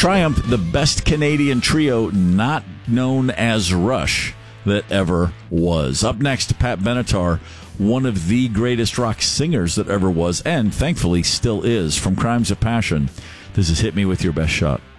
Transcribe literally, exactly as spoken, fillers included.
Triumph, the best Canadian trio not known as Rush that ever was. Up next, Pat Benatar, one of the greatest rock singers that ever was, and thankfully still is, from Crimes of Passion. This is Hit Me With Your Best Shot.